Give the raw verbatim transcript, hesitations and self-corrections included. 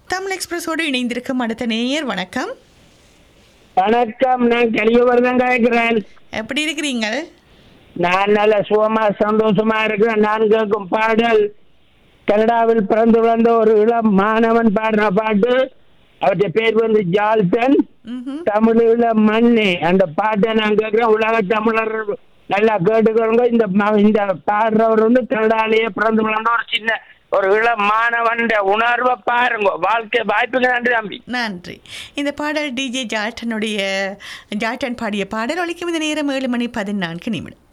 தமிழ் எக்ஸ்பிரஸோடு இணைந்திருக்கும் அடுத்த நேயர் வணக்கம். வணக்கம், நான் கலியவர்தான் கேட்கிறேன். எப்படி இருக்கிறீங்க? நான் நல்ல சுகமா சந்தோஷமா இருக்கிறேன். நான் கேட்கும் பாடல் கனடாவில் பிறந்து வளர்ந்த ஒரு இளம் மாணவன் பாடின பாட்டு. அவருடைய பேர் வந்து ஜால்டன். தமிழீழ மண்ணே அந்த பாட்டை நான் கேட்கிறேன். உலக தமிழர் நல்லா கேட்டுக்கிறவங்க. இந்த இந்த பாடுறவர் வந்து கனடாலேயே பிறந்து வளர்ந்த ஒரு சின்ன ஒரு இளம் மாணவன் உணர்வை பாருங்க. வாழ்க்கை வாய்ப்புக்கு நன்றி தம்பி. நன்றி. இந்த பாடல் டிஜே ஜால்டனுடைய ஜால்டன் பாடிய பாடல் ஒலிக்கும். இந்த நேரம் ஏழு மணி பதினான்கு நிமிடம்.